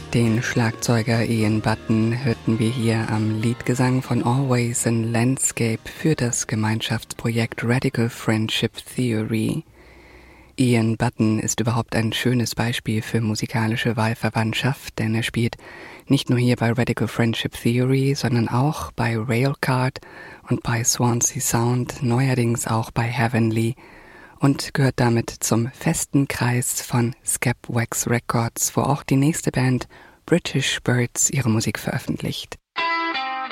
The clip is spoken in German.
Den Schlagzeuger Ian Button hörten wir hier am Leadgesang von Always in Landscape für das Gemeinschaftsprojekt Radical Friendship Theory. Ian Button ist überhaupt ein schönes Beispiel für musikalische Wahlverwandtschaft, denn er spielt nicht nur hier bei Radical Friendship Theory, sondern auch bei Railcard und bei Swansea Sound, neuerdings auch bei Heavenly und gehört damit zum festen Kreis von Skepwax Records, wo auch die nächste Band British Birds ihre Musik veröffentlicht.